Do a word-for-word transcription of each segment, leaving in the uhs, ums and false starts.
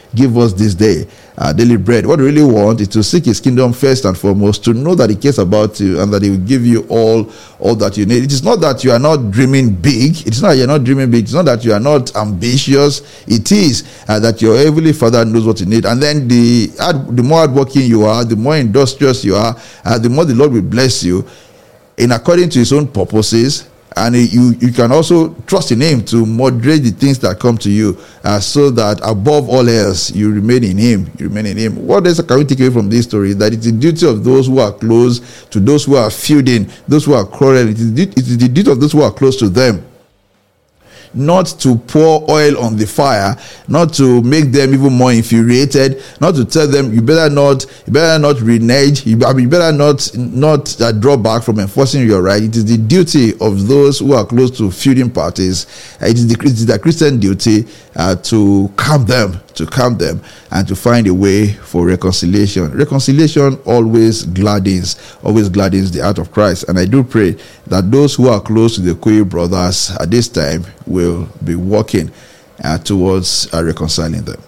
give us this day our daily bread. What we really want is to seek his kingdom first and foremost, to know that he cares about you and that he will give you all all that you need. It is not that you are not dreaming big. It's not that you're not dreaming big. It's not that you are not ambitious. It is uh, that your heavenly Father knows what you need. And then the the more hardworking you are, the more industrious you are, uh, the more the Lord will bless you in according to his own purposes. And you, you can also trust in him to moderate the things that come to you, uh, so that above all else, you remain in him. You remain in him. What else can we take away from this story? That it's the duty of those who are close to those who are feuding, those who are quarreling. It is, it is the duty of those who are close to them not to pour oil on the fire, not to make them even more infuriated, not to tell them you better not, you better not renege, you, I mean, you better not not uh, draw back from enforcing your right. It is the duty of those who are close to feuding parties. Uh, it is the, it is the Christian duty uh, to calm them, to calm them, and to find a way for reconciliation. Reconciliation always gladdens, always gladdens the heart of Christ. And I do pray that those who are close to the Okoye brothers at this time will be working uh, towards uh, reconciling them.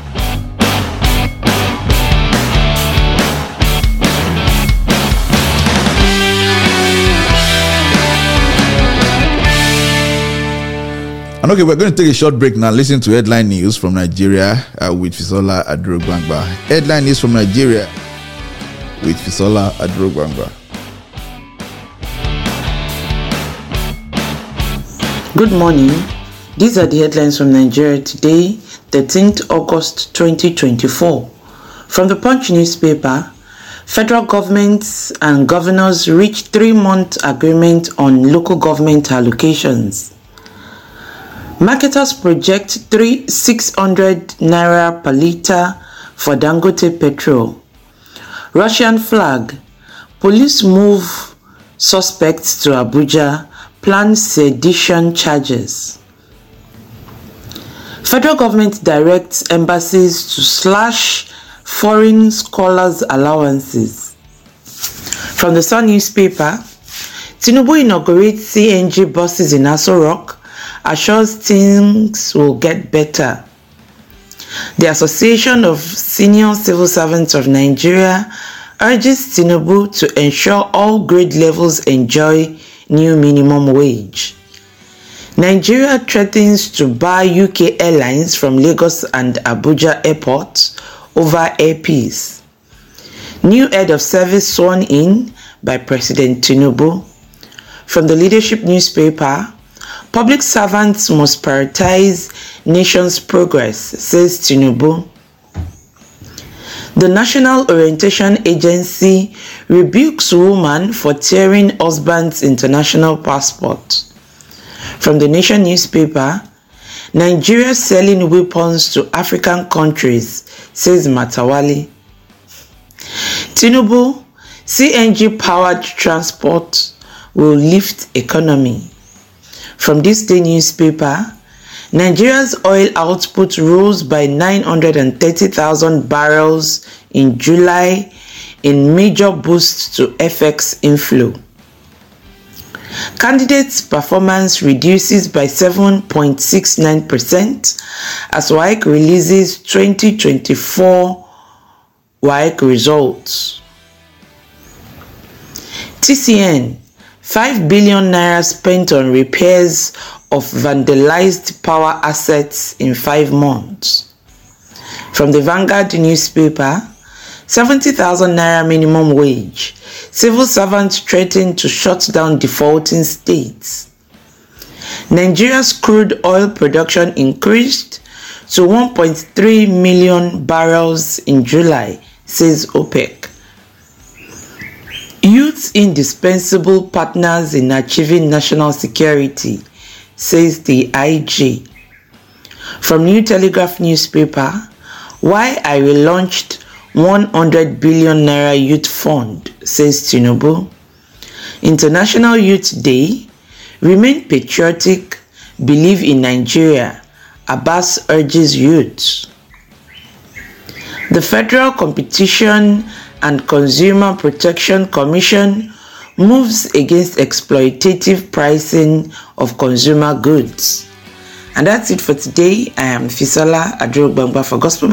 And okay, we're going to take a short break now. Listen to headline news from Nigeria uh, with Fisola Adrogbangba. Headline news from Nigeria with Fisola Adrogbangba. Good morning. These are the headlines from Nigeria today, thirteenth August twenty twenty-four. From the Punch newspaper, federal governments and governors reach three-month agreement on local government allocations. Marketers project three six hundred naira per litre for Dangote petrol. Russian flag. Police move suspects to Abuja. Plan sedition charges. Federal government directs embassies to slash foreign scholars' allowances. From the Sun newspaper, Tinubu inaugurates C N G buses in Aso Rock, assures things will get better. The Association of Senior Civil Servants of Nigeria urges Tinubu to ensure all grade levels enjoy new minimum wage. Nigeria threatens to buy U K airlines from Lagos and Abuja airports over air peace. New head of service sworn in by President Tinubu. From the Leadership newspaper, public servants must prioritize nation's progress, says Tinubu. The National Orientation Agency rebukes woman for tearing husband's international passport. From the Nation newspaper, Nigeria selling weapons to African countries, says Matawali. Tinubu, C N G-powered transport will lift economy. From this day newspaper, Nigeria's oil output rose by nine hundred thirty thousand barrels in July in major boost to F X inflow. Candidates' performance reduces by seven point six nine percent as W A E C releases twenty twenty-four W A E C results. T C N, five billion naira spent on repairs of vandalized power assets in five months. From the Vanguard newspaper, seventy thousand naira minimum wage. Civil servants threaten to shut down defaulting states. Nigeria's crude oil production increased to one point three million barrels in July, says OPEC. Youth indispensable partners in achieving national security, says the I G. From New Telegraph newspaper, why I relaunched one hundred billion naira youth fund, says Tinubu. International Youth Day, remain patriotic, believe in Nigeria, Abbas urges youth. The Federal Competition and Consumer Protection Commission moves against exploitative pricing of consumer goods. And that's it for today. I am Fisola Adrogbangba for Gospel